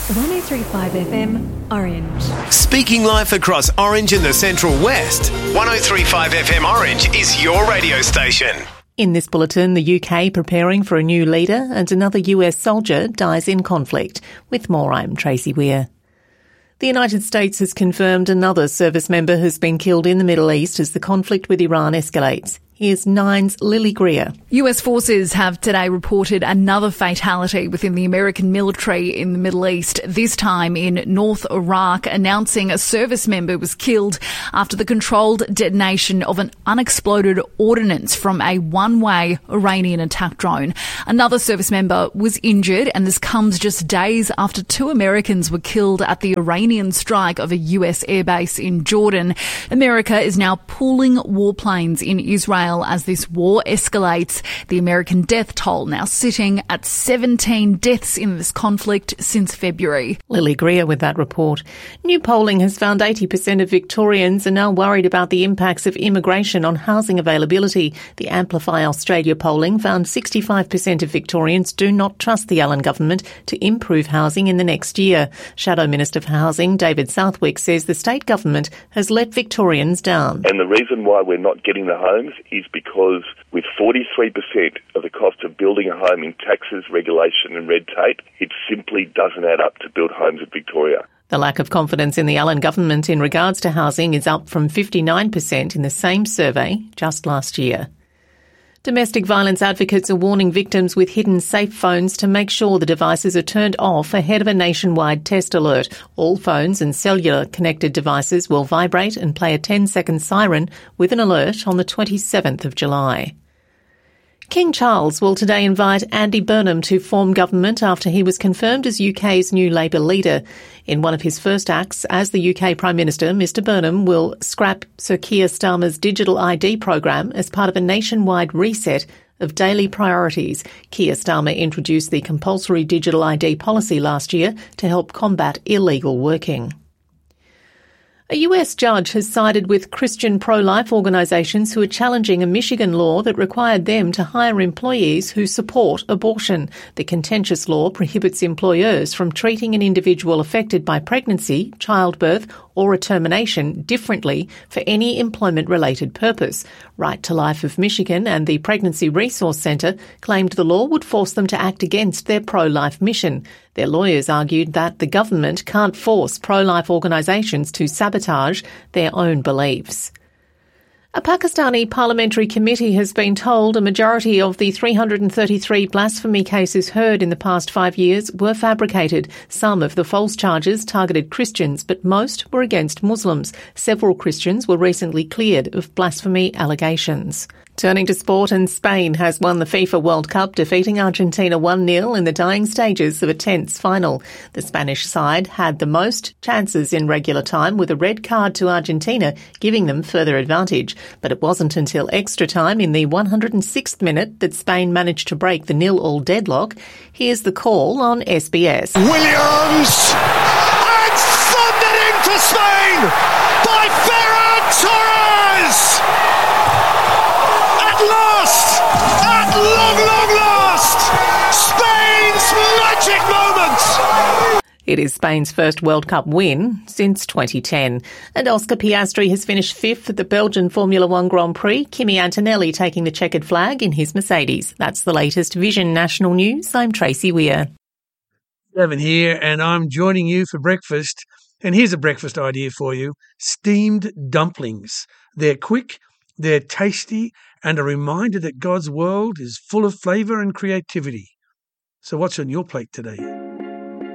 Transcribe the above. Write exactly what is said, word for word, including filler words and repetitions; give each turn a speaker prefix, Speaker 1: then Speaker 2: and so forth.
Speaker 1: one oh three point five F M, Orange.
Speaker 2: Speaking life across Orange and the Central West, one oh three point five F M Orange is your radio station.
Speaker 3: In this bulletin, the U K preparing for a new leader and another U S soldier dies in conflict. With more, I'm Tracy Weir. The United States has confirmed another service member has been killed in the Middle East as the conflict with Iran escalates. Here's Nine's Lily Greer.
Speaker 4: U S forces have today reported another fatality within the American military in the Middle East, this time in North Iraq, announcing a service member was killed after the controlled detonation of an unexploded ordnance from a one-way Iranian attack drone. Another service member was injured, and this comes just days after two Americans were killed at the Iranian strike of a U S airbase in Jordan. America is now pooling warplanes in Israel as this war escalates. The American death toll now sitting at seventeen deaths in this conflict since February.
Speaker 3: Lily Greer with that report. New polling has found eighty percent of Victorians are now worried about the impacts of immigration on housing availability. The Amplify Australia polling found sixty-five percent of Victorians do not trust the Allen government to improve housing in the next year. Shadow Minister for Housing David Southwick says the state government has let Victorians down.
Speaker 5: And the reason why we're not getting the homes is because with forty-three percent of the cost of building a home in taxes, regulation and red tape, it simply doesn't add up to build homes in Victoria.
Speaker 3: The lack of confidence in the Allen government in regards to housing is up from fifty-nine percent in the same survey just last year. Domestic violence advocates are warning victims with hidden safe phones to make sure the devices are turned off ahead of a nationwide test alert. All phones and cellular connected devices will vibrate and play a ten-second siren with an alert on the twenty-seventh of July. King Charles will today invite Andy Burnham to form government after he was confirmed as U K's new Labour leader. In one of his first acts as the U K Prime Minister, Mr Burnham will scrap Sir Keir Starmer's digital I D program as part of a nationwide reset of daily priorities. Keir Starmer introduced the compulsory digital I D policy last year to help combat illegal working. A U S judge has sided with Christian pro-life organisations who are challenging a Michigan law that required them to hire employees who support abortion. The contentious law prohibits employers from treating an individual affected by pregnancy, childbirth or a termination differently for any employment-related purpose. Right to Life of Michigan and the Pregnancy Resource Centre claimed the law would force them to act against their pro-life mission. Their lawyers argued that the government can't force pro-life organisations to sabotage their own beliefs. A Pakistani parliamentary committee has been told a majority of the three hundred thirty-three blasphemy cases heard in the past five years were fabricated. Some of the false charges targeted Christians, but most were against Muslims. Several Christians were recently cleared of blasphemy allegations. Turning to sport, and Spain has won the FIFA World Cup, defeating Argentina one nil in the dying stages of a tense final. The Spanish side had the most chances in regular time, with a red card to Argentina giving them further advantage. But it wasn't until extra time in the one hundred sixth minute that Spain managed to break the nil-all deadlock. Here's the call on S B S.
Speaker 6: Williams! And thundered into Spain by Ferran Torres! At last! At long, long last! Spain's magic moment!
Speaker 3: It is Spain's first World Cup win since twenty ten. And Oscar Piastri has finished fifth at the Belgian Formula One Grand Prix, Kimi Antonelli taking the checkered flag in his Mercedes. That's the latest Vision National News. I'm Tracy Weir.
Speaker 7: Evan here, and I'm joining you for breakfast. And here's a breakfast idea for you. Steamed dumplings. They're quick, they're tasty, and a reminder that God's world is full of flavour and creativity. So what's on your plate today?